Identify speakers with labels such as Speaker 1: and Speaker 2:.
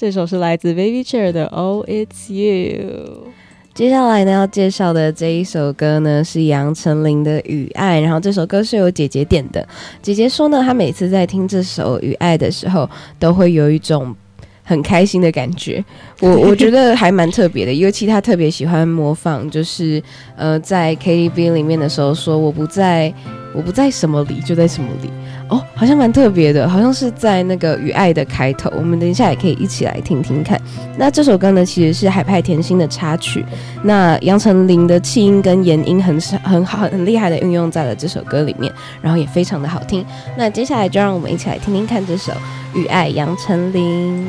Speaker 1: 这首是来自 Baby Chair 的 Oh It's You。
Speaker 2: 接下来呢要介绍的这一首歌呢是杨丞琳的《雨爱》，然后这首歌是由姐姐点的。姐姐说呢，她每次在听这首《雨爱》的时候，都会有一种很开心的感觉。我觉得还蛮特别的，尤其她特别喜欢模仿，就是在 KTV 里面的时候说我不在什么里就在什么里。哦，好像蛮特别的，好像是在那个《雨爱》的开头，我们等一下也可以一起来听听看。那这首歌呢，其实是海派甜心的插曲，那杨丞琳的气音跟延音很厉害的运用在了这首歌里面，然后也非常的好听。那接下来就让我们一起来听听看这首《雨爱》杨丞琳。